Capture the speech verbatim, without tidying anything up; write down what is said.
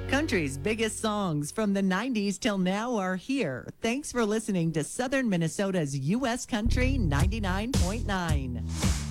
Country's biggest songs from the nineties till now are here. Thanks for listening to Southern Minnesota's U S Country ninety-nine point nine.